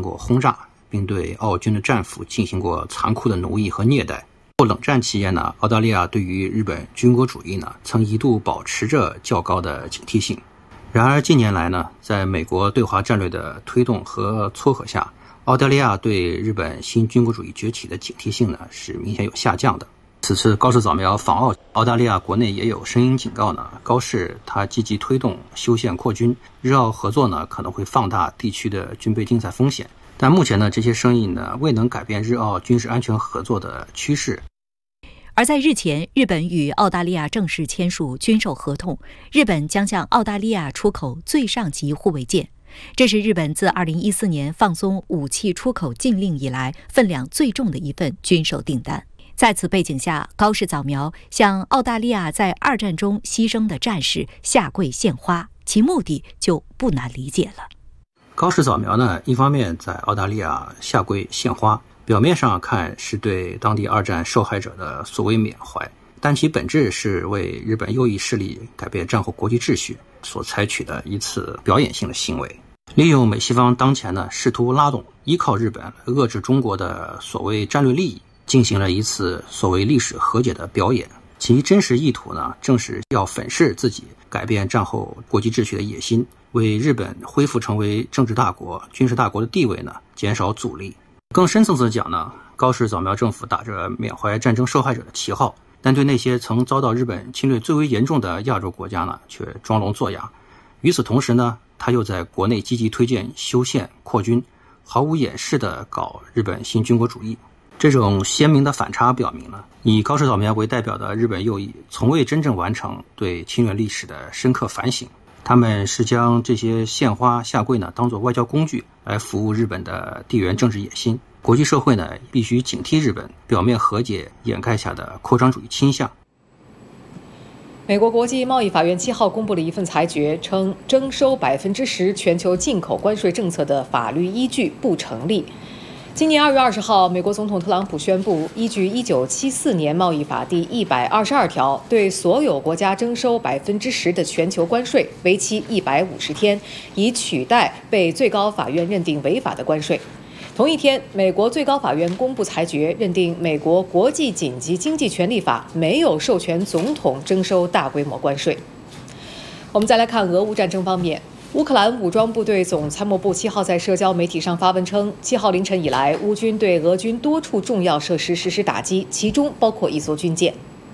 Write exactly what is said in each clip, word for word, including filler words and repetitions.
过轰炸，并对澳军的战俘进行过残酷的奴役和虐待。冷战期间呢，澳大利亚对于日本军国主义呢，曾一度保持着较高的警惕性。然而近年来呢，在美国对华战略的推动和撮合下，澳大利亚对日本新军国主义崛起的警惕性呢，是明显有下降的。此次高市早苗访澳，澳大利亚国内也有声音警告呢，高市他积极推动修宪扩军，日澳合作呢可能会放大地区的军备竞赛风险。但目前呢，这些声音呢未能改变日澳军事安全合作的趋势。 而在日前，日本与澳大利亚正式签署军售合同，日本将向澳大利亚出口最上级护卫舰，这是日本自二零一四年放松武器出口禁令以来分量最重的一份军售订单。在此背景下，高市早苗向澳大利亚在二战中牺牲的战士下跪献花，其目的就不难理解了。 高市早苗呢，一方面在澳大利亚下跪献花，表面上看是对当地二战受害者的所谓缅怀，但其本质是为日本右翼势力改变战后国际秩序所采取的一次表演性的行为，利用美西方当前呢试图拉拢依靠日本来遏制中国的所谓战略利益，进行了一次所谓历史和解的表演。其真实意图呢，正是要粉饰自己改变战后国际秩序的野心，为日本恢复成为政治大国、军事大国的地位呢减少阻力。更深层次的讲呢，高市早苗政府打着缅怀战争受害者的旗号，但对那些曾遭到日本侵略最为严重的亚洲国家呢，却装聋作哑。与此同时呢，他又在国内积极推荐修宪扩军，毫无掩饰地搞日本新军国主义。这种鲜明的反差表明了，以高市早苗为代表的日本右翼从未真正完成对侵略历史的深刻反省，他们是将这些献花下跪呢当作外交工具来服务日本的地缘政治野心。国际社会呢必须警惕日本表面和解掩盖下的扩张主义倾向。 美国国际贸易法院七号公布了一份裁决，称征收百分之十全球进口关税政策的法律依据不成立。今年二月二十号，美国总统特朗普宣布，依据一九七四年贸易法第一百二十二条，对所有国家征收百分之十的全球关税，为期一百五十天，以取代被最高法院认定违法的关税。同一天，美国最高法院公布裁决，认定美国国际紧急经济权利法没有授权总统征收大规模关税。我们再来看俄乌战争方面。乌克兰武装部队总参谋部七号在社交媒体上发文称，七号凌晨以来，乌军对俄军多处重要设施实施打击，其中包括一艘军舰。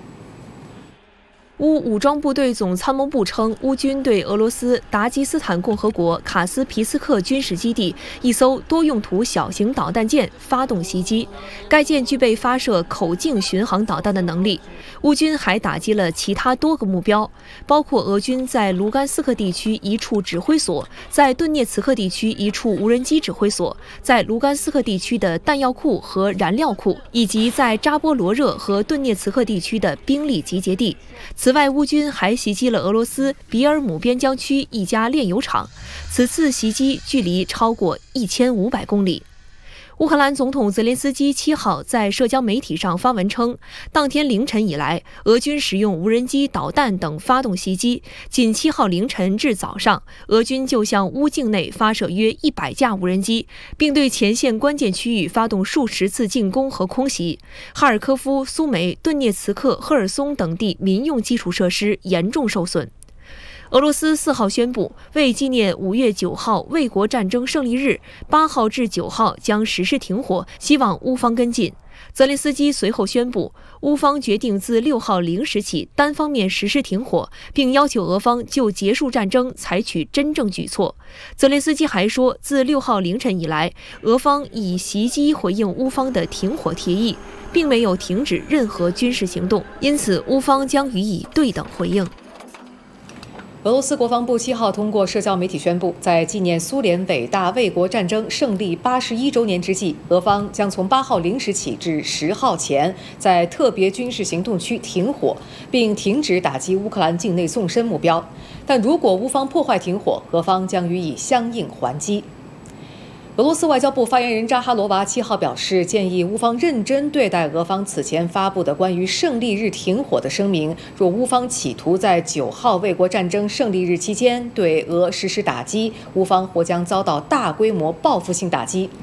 乌武装部队总参谋部称，乌军对俄罗斯达吉斯坦共和国卡斯皮斯克军事基地一艘多用途小型导弹舰发动袭击，该舰具备发射口径巡航导弹的能力。乌军还打击了其他多个目标，包括俄军在卢甘斯克地区一处指挥所，在顿涅茨克地区一处无人机指挥所，在卢甘斯克地区的弹药库和燃料库，以及在扎波罗热和顿涅茨克地区的兵力集结地。此外，乌军还袭击了俄罗斯比尔姆边疆区一家炼油厂，此次袭击距离超过一千五百公里。乌克兰总统泽连斯基七号在社交媒体上发文称，当天凌晨以来，俄军使用无人机、导弹等发动袭击。仅七号凌晨至早上，俄军就向乌境内发射约一百架无人机，并对前线关键区域发动数十次进攻和空袭。哈尔科夫、苏梅、顿涅茨克、赫尔松等地民用基础设施严重受损。俄罗斯四号宣布，为纪念五月九号卫国战争胜利日，八号至九号将实施停火，希望乌方跟进。泽连斯基随后宣布，乌方决定自六号零时起单方面实施停火，并要求俄方就结束战争采取真正举措。泽连斯基还说，自六号凌晨以来，俄方以袭击回应乌方的停火提议，并没有停止任何军事行动，因此乌方将予以对等回应。 俄罗斯国防部七号通过社交媒体宣布，在纪念苏联伟大卫国战争胜利八十一周年之际，俄方将从八号零时起至十号前，在特别军事行动区停火，并停止打击乌克兰境内纵深目标。但如果乌方破坏停火，俄方将予以相应还击。俄罗斯外交部发言人扎哈罗娃七号表示，建议乌方认真对待俄方此前发布的关于胜利日停火的声明。若乌方企图在九号卫国战争胜利日期间对俄实施打击，乌方或将遭到大规模报复性打击。